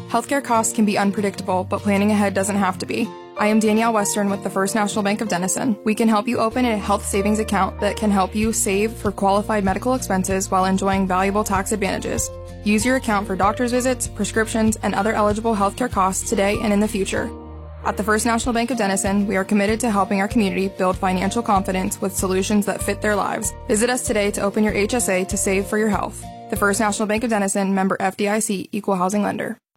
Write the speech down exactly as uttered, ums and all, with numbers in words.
Healthcare costs can be unpredictable, but planning ahead doesn't have to be. I am Danielle Western with the First National Bank of Denison. We can help you open a health savings account that can help you save for qualified medical expenses while enjoying valuable tax advantages. Use your account for doctor's visits, prescriptions, and other eligible healthcare costs today and in the future. At the First National Bank of Denison, we are committed to helping our community build financial confidence with solutions that fit their lives. Visit us today to open your H S A to save for your health. The First National Bank of Denison, member F D I C, Equal Housing Lender.